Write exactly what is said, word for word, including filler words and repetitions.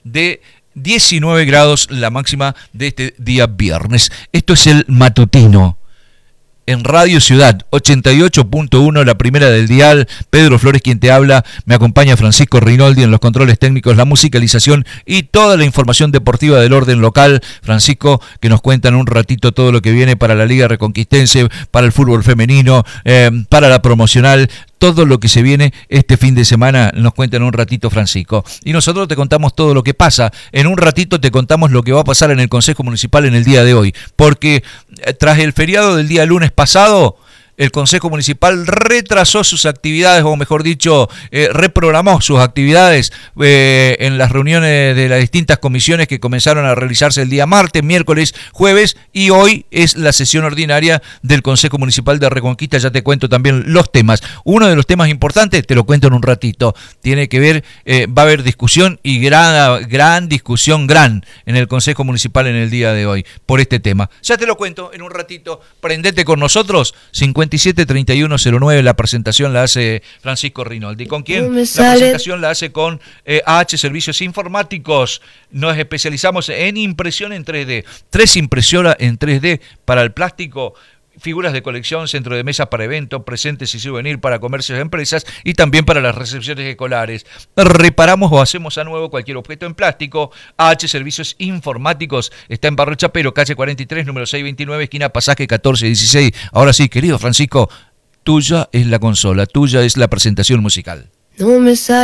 de diecinueve grados la máxima de este día viernes. Esto es el matutino en Radio Ciudad, ochenta y ocho punto uno, la primera del dial. Pedro Flores quien te habla, me acompaña Francisco Rinaldi en los controles técnicos, la musicalización y toda la información deportiva del orden local. Francisco, que nos cuenta en un ratito todo lo que viene para la Liga Reconquistense, para el fútbol femenino, eh, para la promocional. Todo lo que se viene este fin de semana nos cuenta en un ratito Francisco. Y nosotros te contamos todo lo que pasa. En un ratito te contamos lo que va a pasar en el Consejo Municipal en el día de hoy. Porque tras el feriado del día lunes pasado, el Consejo Municipal retrasó sus actividades, o mejor dicho, eh, reprogramó sus actividades eh, en las reuniones de las distintas comisiones que comenzaron a realizarse el día martes, miércoles, jueves, y hoy es la sesión ordinaria del Consejo Municipal de Reconquista. Ya te cuento también los temas. Uno de los temas importantes, te lo cuento en un ratito, tiene que ver, eh, va a haber discusión y gran, gran discusión, gran, en el Consejo Municipal en el día de hoy, por este tema. Ya te lo cuento en un ratito, prendete con nosotros, cincuenta y siete treinta y uno cero nueve, la presentación la hace Francisco Rinaldi. ¿Con quién? No la presentación la hace con eh, A H Servicios Informáticos. Nos especializamos en impresión en tres D. Tres impresoras en tres D para el plástico, figuras de colección, centro de mesa para eventos, presentes y souvenir para comercios y empresas y también para las recepciones escolares. Reparamos o hacemos a nuevo cualquier objeto en plástico. A H Servicios Informáticos está en Barrio Chapero, calle cuarenta y tres, número seiscientos veintinueve, esquina Pasaje catorce dieciséis. Ahora sí, querido Francisco, tuya es la consola, tuya es la presentación musical. No me sale.